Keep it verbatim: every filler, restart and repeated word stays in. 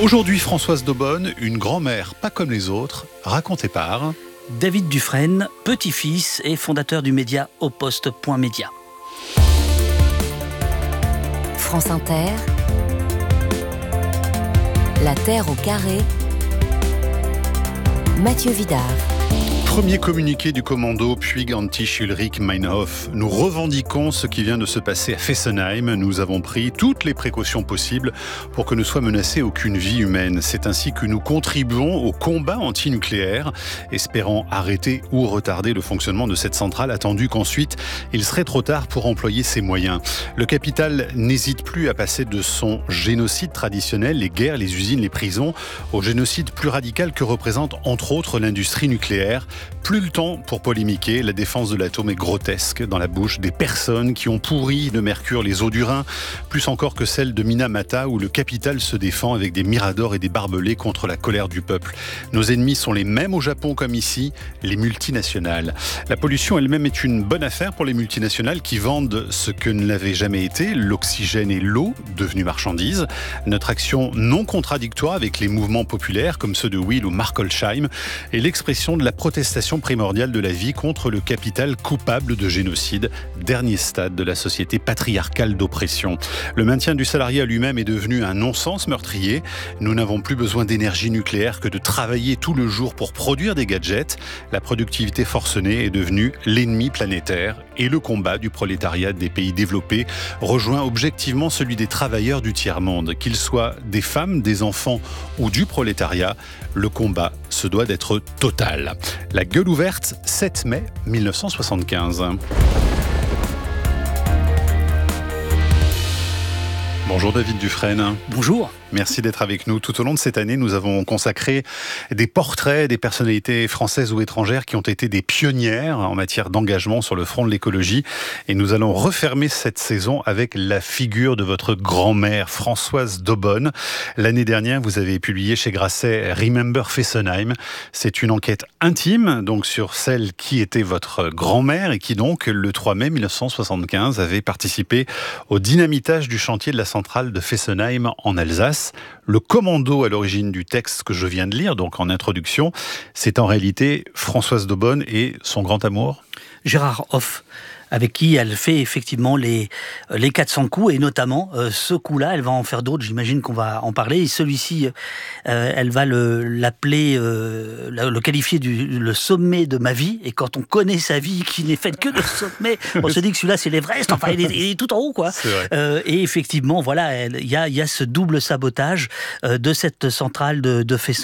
Aujourd'hui, Françoise Daubonne, une grand-mère pas comme les autres, racontée par David Dufresne, petit-fils et fondateur du média au poste point média. France Inter, La Terre au carré, Mathieu Vidard. Premier communiqué du commando Puig-Anti-Schulrich-Meinhof. Nous revendiquons ce qui vient de se passer à Fessenheim. Nous avons pris toutes les précautions possibles pour que ne soit menacée aucune vie humaine. C'est ainsi que nous contribuons au combat antinucléaire, espérant arrêter ou retarder le fonctionnement de cette centrale, attendu qu'ensuite il serait trop tard pour employer ses moyens. Le capital n'hésite plus à passer de son génocide traditionnel, les guerres, les usines, les prisons, au génocide plus radical que représente entre autres l'industrie nucléaire. Plus le temps pour polémiquer, la défense de l'atome est grotesque dans la bouche des personnes qui ont pourri de mercure les eaux du Rhin, plus encore que celle de Minamata où le capital se défend avec des miradors et des barbelés contre la colère du peuple. Nos ennemis sont les mêmes au Japon comme ici, les multinationales. La pollution elle-même est une bonne affaire pour les multinationales qui vendent ce que ne l'avait jamais été, l'oxygène et l'eau, devenus marchandises. Notre action non contradictoire avec les mouvements populaires comme ceux de Will ou Markolsheim est l'expression de la protestation primordiale de la vie contre le capital coupable de génocide, dernier stade de la société patriarcale d'oppression. Le maintien du salarié à lui-même est devenu un non-sens meurtrier. Nous n'avons plus besoin d'énergie nucléaire que de travailler tout le jour pour produire des gadgets. La productivité forcenée est devenue l'ennemi planétaire et le combat du prolétariat des pays développés rejoint objectivement celui des travailleurs du tiers-monde. Qu'ils soient des femmes, des enfants ou du prolétariat, le combat se doit d'être total. La gueule ouverte, sept mai mille neuf cent soixante-quinze. Bonjour David Dufresne. Bonjour. Merci d'être avec nous. Tout au long de cette année, nous avons consacré des portraits des personnalités françaises ou étrangères qui ont été des pionnières en matière d'engagement sur le front de l'écologie. Et nous allons refermer cette saison avec la figure de votre grand-mère, Françoise Daubonne. L'année dernière, vous avez publié chez Grasset Remember Fessenheim. C'est une enquête intime donc sur celle qui était votre grand-mère et qui donc, le trois mai mille neuf cent soixante-quinze, avait participé au dynamitage du chantier de la centrale de Fessenheim en Alsace. Le commando à l'origine du texte que je viens de lire, donc en introduction, c'est en réalité Françoise Daubonne et son grand amour Gérard Hoff, avec qui elle fait effectivement les, les quatre cents coups, et notamment euh, ce coup-là, elle va en faire d'autres, j'imagine qu'on va en parler, et celui-ci, euh, elle va le, l'appeler, euh, le qualifier du le sommet de ma vie, et quand on connaît sa vie, qui n'est faite que de sommet, on se dit que celui-là c'est l'Everest, enfin il est, il est tout en haut, quoi. Euh, et effectivement, voilà, il y a, y a ce double sabotage euh, de cette centrale de, de Fessenheim,